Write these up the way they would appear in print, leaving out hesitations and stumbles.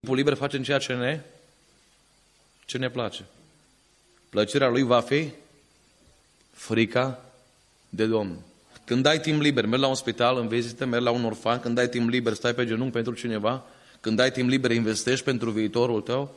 Timpul liber facem ceea ce ne place. Plăcerea lui va fi frica de Domnul. Când ai timp liber, mergi la un spital în vizită, mergi la un orfan, când ai timp liber, stai pe genunchi pentru cineva, când ai timp liber, investești pentru viitorul tău.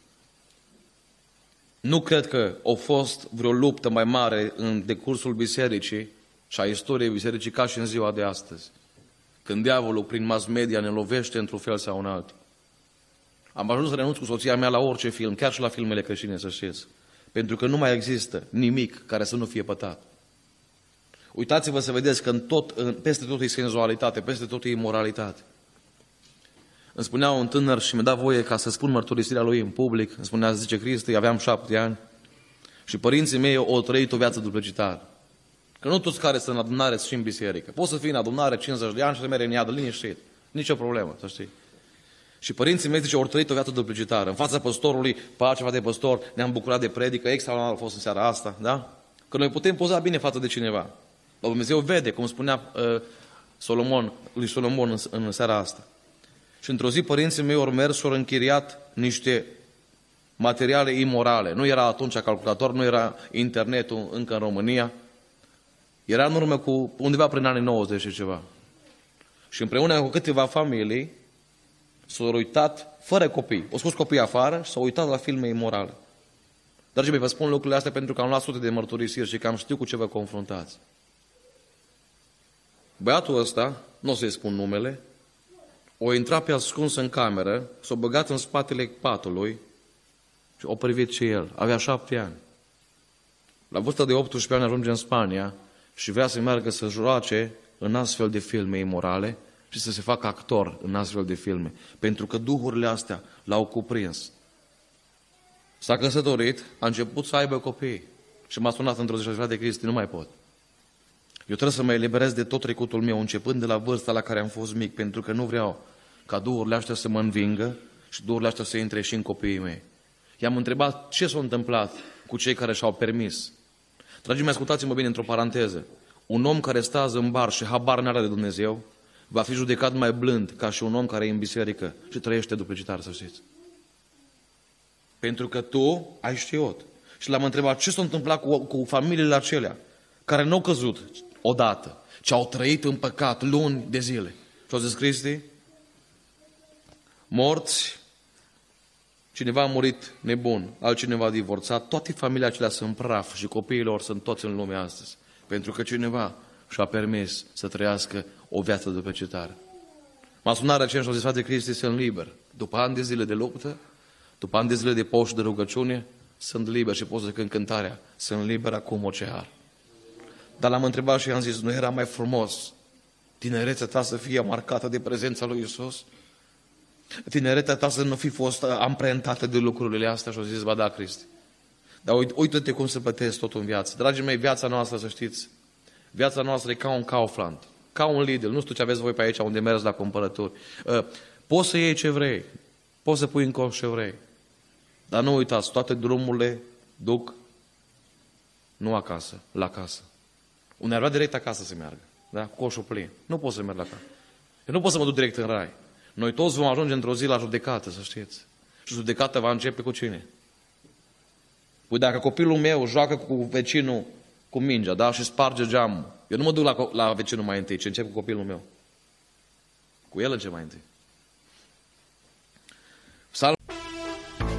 Nu cred că a fost vreo luptă mai mare în decursul bisericii și a istoriei bisericii ca și în ziua de astăzi. Când diavolul prin mass media ne lovește într-un fel sau în altul. Am ajuns să renunț cu soția mea la orice film, chiar și la filmele creștine, să știți. Pentru că nu mai există nimic care să nu fie pătat. Uitați-vă să vedeți că peste tot e senzualitate, peste tot e imoralitate. Îmi spunea un tânăr și mi-a dat voie ca să spun mărturisirea lui în public. Îmi spunea, zice Cristi, aveam 7 ani și părinții mei au trăit o viață duplețitară. Că nu toți care sunt în adunare sunt și în biserică. Poți să fii în adunare 50 de ani și să mergi în iadă liniștit. Nici o problemă, să știi. Și părinții mei, zice, au trăit o viață duplețitară. În fața păstorului, pe altceva de păstor, ne-am bucurat de predică, extraordinar a fost în seara asta, da? Că noi putem poza bine față de cineva. Dar Dumnezeu vede, cum spunea lui Solomon în seara asta. Și într-o zi părinții mei au mers și au închiriat niște materiale imorale. Nu era atunci calculator, nu era internetul încă în România. Era în urmă cu undeva prin anii 90 și ceva. Și împreună cu câteva familii s-au uitat, fără copii, au scos copiii afară și s-au uitat la filme imorale. Dragii mei, vă spun lucrurile astea pentru că am luat sute de mărturisiri și că am știut cu ce vă confruntați. Băiatul ăsta, nu o să-i spun numele, o intrat pe ascuns în cameră, s-a băgat în spatele patului și o privit și el. Avea 7 ani. La vârsta de 18 ani ajunge în Spania și vrea să meargă să joace în astfel de filme imorale și să se facă actor în astfel de filme. Pentru că duhurile astea l-au cuprins. S-a căsătorit, a început să aibă copii. Și m-a sunat într-o zi și de Cristi, nu mai pot. Eu trebuie să mă eliberez de tot trecutul meu, începând de la vârsta la care am fost mic, pentru că nu vreau ca duhurile astea să mă învingă și duhurile astea să intre și în copiii mei. I-am întrebat ce s-a întâmplat cu cei care și-au permis. Dragii mei, ascultați-mă bine într-o paranteză. Un om care stă în bar și habar n-are de Dumnezeu va fi judecat mai blând ca și un om care e în biserică și trăiește duplicitar, să știți. Pentru că tu ai știut. Și l-am întrebat ce s-a întâmplat cu familiile acelea care nu au căzut odată, ci au trăit în păcat luni de zile. Și au zis Cristi, morți, cineva a murit nebun, altcineva a divorțat, toate familiile acelea sunt praf și copiilor sunt toți în lume astăzi. Pentru că cineva și-a permis să trăiască o viață după cetare. M-a sunat recent și a zis, frate Cristi, sunt liber. După ani de zile de luptă, după ani de zile de post și de rugăciune, sunt liber și pot să cânt cântarea, sunt liber acum ocean. Dar l-am întrebat și i-am zis, nu era mai frumos tinerețea ta să fie marcată de prezența lui Iisus? Tinerețea ta să nu fi fost amprentată de lucrurile astea? Și au zis, ba da, Cristi. Dar uită-te cum se plătesc tot în viață. Dragii mei, viața noastră, să știți, viața noastră e ca un Kaufland, ca un Lidl. Nu știu ce aveți voi pe aici unde mergi la cumpărături. Poți să iei ce vrei, poți să pui în coș ce vrei. Dar nu uitați, toate drumurile duc nu acasă, la casă. Unde ar vrea direct acasă să meargă, da? Coșul plin. Nu pot să merg la casă. Eu nu pot să mă duc direct în rai. Noi toți vom ajunge într-o zi la judecată, să știți. Și judecata va începe cu cine? Păi dacă copilul meu joacă cu vecinul cu mingea, da? Și sparge geamul. Eu nu mă duc la vecinul mai întâi, ci încep cu copilul meu. Cu el încep mai întâi.